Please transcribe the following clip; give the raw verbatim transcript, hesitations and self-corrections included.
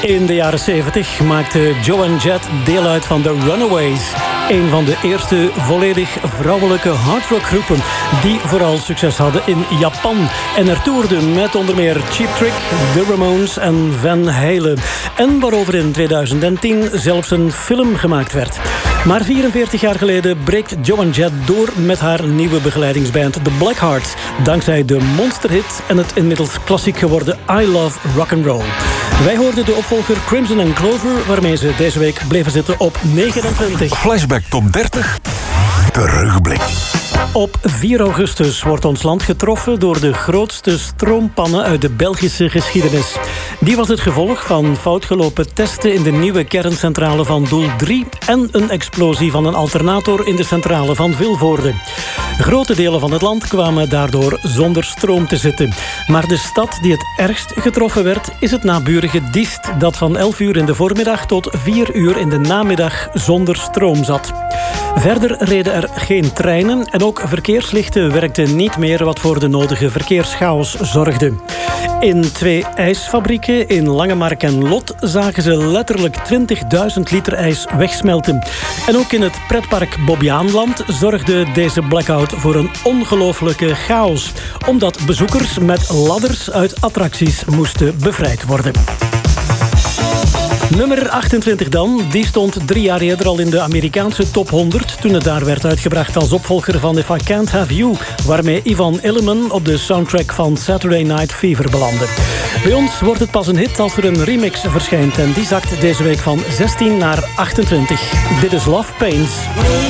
In de jaren zeventig maakte Joan Jett deel uit van The Runaways. Een van de eerste volledig vrouwelijke hardrockgroepen die vooral succes hadden in Japan. En er toerden met onder meer Cheap Trick, The Ramones en Van Halen. En waarover in tweeduizend tien zelfs een film gemaakt werd. Maar vierenveertig jaar geleden breekt Joan Jett door met haar nieuwe begeleidingsband The Blackhearts. Dankzij de monsterhit en het inmiddels klassiek geworden I Love Rock'n'Roll. Wij hoorden de opvolger Crimson and Clover, waarmee ze deze week bleven zitten op negenentwintig. Flashback Top dertig. Terugblik. Op vier augustus wordt ons land getroffen door de grootste stroompannen uit de Belgische geschiedenis. Die was het gevolg van foutgelopen testen in de nieuwe kerncentrale van Doel drie en een explosie van een alternator in de centrale van Vilvoorde. Grote delen van het land kwamen daardoor zonder stroom te zitten. Maar de stad die het ergst getroffen werd is het naburige Diest, dat van elf uur in de voormiddag tot vier uur in de namiddag zonder stroom zat. Verder reden er geen treinen en ook verkeerslichten werkten niet meer, wat voor de nodige verkeerschaos zorgde. In twee ijsfabrieken in Langemark en Lot zagen ze letterlijk twintigduizend liter ijs wegsmelten. En ook in het pretpark Bobbejaanland zorgde deze blackout voor een ongelooflijke chaos, omdat bezoekers met ladders uit attracties moesten bevrijd worden. Nummer achtentwintig dan, die stond drie jaar eerder al in de Amerikaanse top honderd... toen het daar werd uitgebracht als opvolger van If I Can't Have You... waarmee Ivan Illiman op de soundtrack van Saturday Night Fever belandde. Bij ons wordt het pas een hit als er een remix verschijnt... en die zakt deze week van zestien naar achtentwintig. Dit is Love Pains.